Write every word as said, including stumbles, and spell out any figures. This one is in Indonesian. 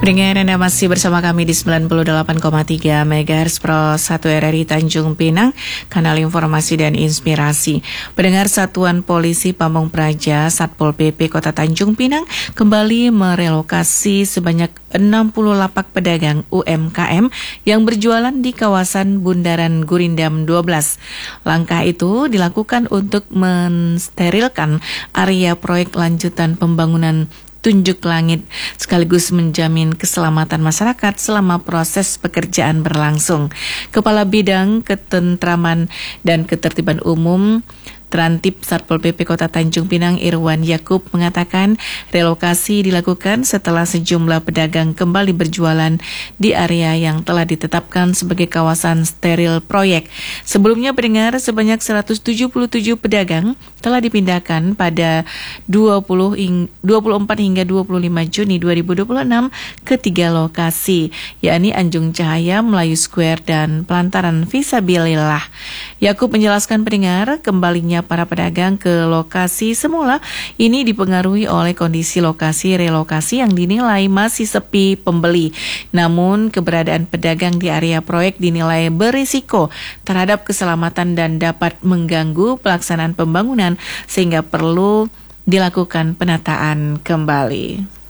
Pendengar, Anda masih bersama kami di sembilan puluh delapan koma tiga MHz Pro satu R R I Tanjung Pinang, kanal informasi dan inspirasi. Pendengar, Satuan Polisi Pamong Praja Satpol P P Kota Tanjung Pinang kembali merelokasi sebanyak enam puluh lapak pedagang U M K M yang berjualan di kawasan Bundaran Gurindam dua belas. Langkah itu dilakukan untuk mensterilkan area proyek lanjutan pembangunan Tunjuk Langit, sekaligus menjamin keselamatan masyarakat selama proses pekerjaan berlangsung. Kepala Bidang Ketentraman dan Ketertiban Umum Trantip Satpol P P Kota Tanjung Pinang Irwan Yakub mengatakan relokasi dilakukan setelah sejumlah pedagang kembali berjualan di area yang telah ditetapkan sebagai kawasan steril proyek. Sebelumnya, pendengar, sebanyak seratus tujuh puluh tujuh pedagang telah dipindahkan pada dua puluh, dua puluh empat hingga dua puluh lima Juni dua ribu dua puluh enam ke tiga lokasi, yakni Anjung Cahaya, Melayu Square, dan Pelantaran Visabilillah. Yakub menjelaskan, pendengar, kembalinya para pedagang ke lokasi semula ini dipengaruhi oleh kondisi lokasi relokasi yang dinilai masih sepi pembeli. Namun, keberadaan pedagang di area proyek dinilai berisiko terhadap keselamatan dan dapat mengganggu pelaksanaan pembangunan sehingga perlu dilakukan penataan kembali.